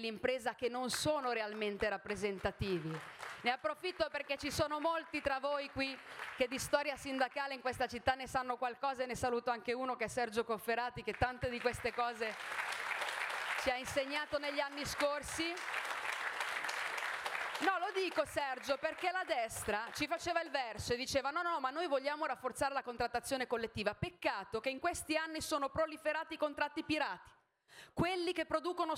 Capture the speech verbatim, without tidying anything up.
dell'impresa che non sono realmente rappresentativi. Ne approfitto perché ci sono molti tra voi qui che di storia sindacale in questa città ne sanno qualcosa, e ne saluto anche uno che è Sergio Cofferati, che tante di queste cose ci ha insegnato negli anni scorsi. No, lo dico Sergio, perché la destra ci faceva il verso e diceva no, no, ma noi vogliamo rafforzare la contrattazione collettiva. Peccato che in questi anni sono proliferati i contratti pirati, quelli che producono